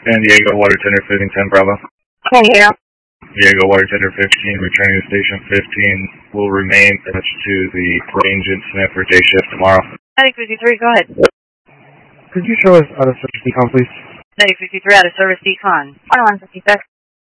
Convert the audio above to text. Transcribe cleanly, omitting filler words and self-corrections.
San Diego, water tender 1510 Bravo. Okay, here. Diego, water tender 15, returning to station 15, will remain attached to the range incident for day shift tomorrow. 9053, go ahead. Could you show us out of service decon, please? 9053 out of service decon. 2156.